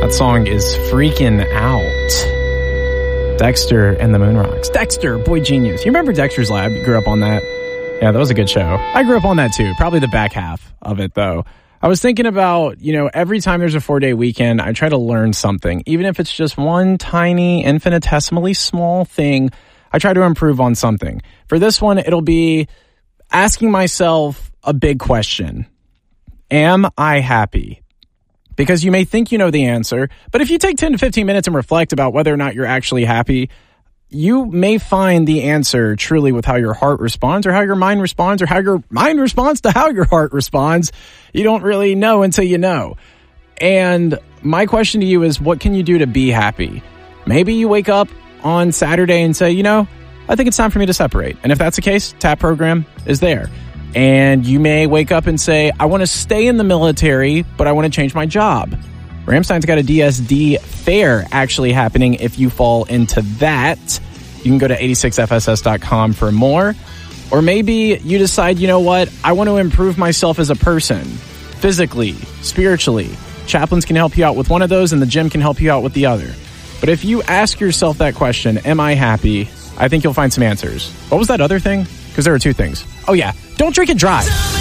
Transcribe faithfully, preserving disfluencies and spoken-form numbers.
That song is Freaking Out. Dexter and the Moonrocks. Dexter, boy genius. You remember Dexter's Lab? You grew up on that? Yeah, that was a good show. I grew up on that too. Probably the back half of it, though. I was thinking about, you know, every time there's a four-day weekend, I try to learn something. Even if it's just one tiny, infinitesimally small thing, I try to improve on something. For this one, it'll be asking myself a big question. Am I happy? Because you may think you know the answer, but if you take ten to fifteen minutes and reflect about whether or not you're actually happy, you may find the answer truly with how your heart responds or how your mind responds or how your mind responds to how your heart responds. You don't really know until you know. And my question to you is, what can you do to be happy? Maybe you wake up on Saturday and say, you know, I think it's time for me to separate. And if that's the case, TAP program is there. And you may wake up and say, I want to stay in the military, but I want to change my job. Ramstein's got a D S D fair actually happening if you fall into that. You can go to eighty-six F S S dot com for more. Or maybe you decide, you know what, I want to improve myself as a person, physically, spiritually. Chaplains can help you out with one of those, and the gym can help you out with the other. But if you ask yourself that question, am I happy? I think you'll find some answers. What was that other thing? Because there were two things. Oh, yeah. Don't drink and drive.